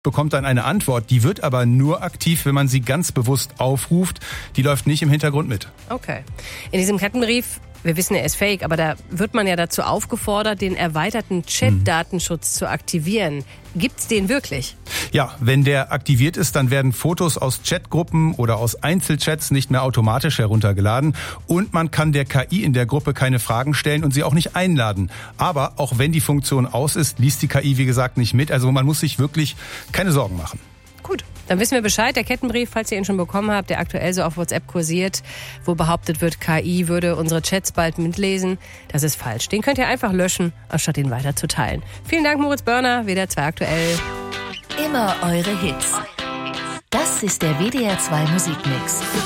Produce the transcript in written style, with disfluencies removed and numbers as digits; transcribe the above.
bekommt dann eine Antwort. Die wird aber nur aktiv, wenn man sie ganz bewusst aufruft. Die läuft nicht im Hintergrund mit. Okay. In diesem Kettenbrief, wir wissen, er ist fake, aber da wird man ja dazu aufgefordert, den erweiterten Chat-Datenschutz zu aktivieren. Gibt's den wirklich? Ja, wenn der aktiviert ist, dann werden Fotos aus Chatgruppen oder aus Einzelchats nicht mehr automatisch heruntergeladen. Und man kann der KI in der Gruppe keine Fragen stellen und sie auch nicht einladen. Aber auch wenn die Funktion aus ist, liest die KI, wie gesagt, nicht mit. Also man muss sich wirklich keine Sorgen machen. Gut, dann wissen wir Bescheid. Der Kettenbrief, falls ihr ihn schon bekommen habt, der aktuell so auf WhatsApp kursiert, wo behauptet wird, KI würde unsere Chats bald mitlesen, das ist falsch. Den könnt ihr einfach löschen, anstatt ihn weiter zu teilen. Vielen Dank, Moritz Börner, WDR 2 aktuell. Immer eure Hits. Das ist der WDR 2 Musikmix.